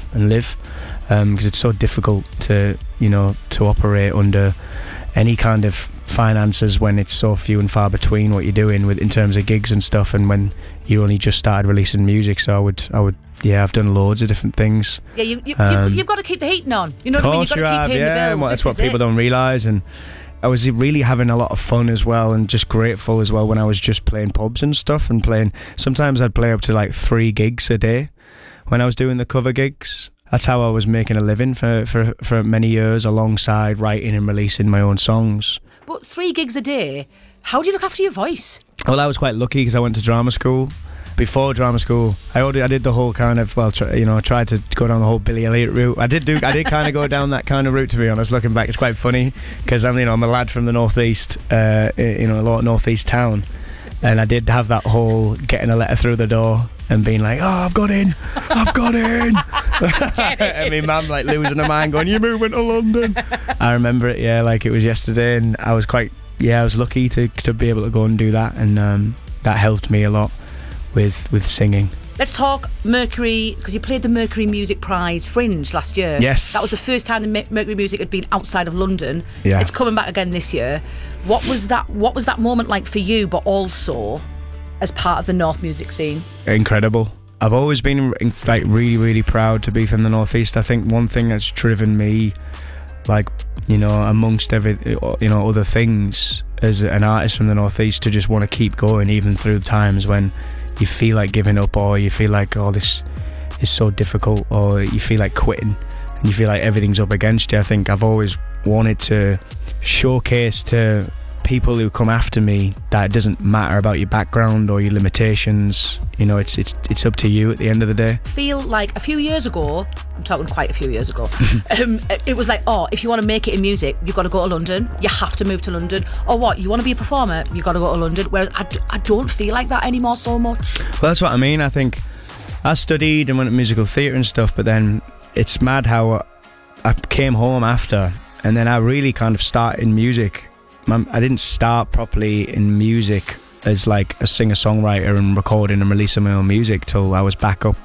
and live, because it's so difficult to operate under any kind of finances when it's so few and far between what you're doing in terms of gigs and stuff, and when you only just started releasing music. So I would I've done loads of different things. Yeah, you've got to keep the heating on. You know what I mean? You've got to keep paying the bills. That's what people don't realise. And I was really having a lot of fun as well, and just grateful as well when I was just playing pubs and stuff, and playing. Sometimes I'd play up to like 3 gigs a day when I was doing the cover gigs. That's how I was making a living for many years, alongside writing and releasing my own songs. But 3 gigs a day, how do you look after your voice? Well, I was quite lucky because I went to drama school. Before drama school, I did the whole kind of, I tried to go down the whole Billy Elliot route. I did kind of go down that kind of route, to be honest. Looking back, it's quite funny because I'm a lad from the northeast, a lot of northeast town, and I did have that whole getting a letter through the door and being like, I've got in. And my mum like losing her mind, going, "You're moving to London." I remember it, like it was yesterday, and I was I was lucky to be able to go and do that, and that helped me a lot with singing. Let's talk Mercury, because you played the Mercury Music Prize Fringe last year. Yes. That was the first time the Mercury Music had been outside of London. Yeah. It's coming back again this year. What was that moment like for you, but also as part of the North music scene? Incredible. I've always been like really, really proud to be from the Northeast. I think one thing that's driven me, amongst other things as an artist from the Northeast, to just want to keep going even through the times when you feel like giving up, or you feel like, this is so difficult, or you feel like quitting and you feel like everything's up against you. I think I've always wanted to showcase to people who come after me that it doesn't matter about your background or your limitations. It's up to you at the end of the day. I feel like a few years ago, I'm talking quite a few years ago, it was like, if you want to make it in music, you've got to go to London. You have to move to London. Or what? You want to be a performer? You've got to go to London. Whereas I don't feel like that anymore so much. Well, that's what I mean. I think I studied and went to musical theatre and stuff, but then it's mad how I came home after, and then I really kind of started in music. I didn't start properly in music as like a singer-songwriter and recording and releasing my own music till I was back up